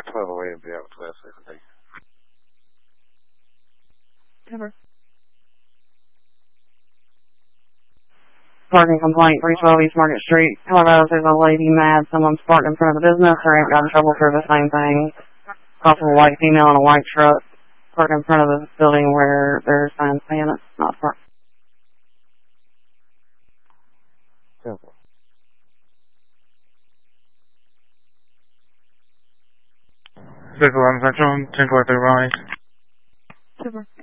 1208 and be out with 1260. Never. Parking complaint, 312 East Market Street. Hello, there's a lady mad. Someone's parked in front of the business. Her aunt got in trouble for the same thing. Possible white female in a white truck parked in front of the building where there's signs saying it's not parked. Simple. 611 Central, 1043 Rise. Super.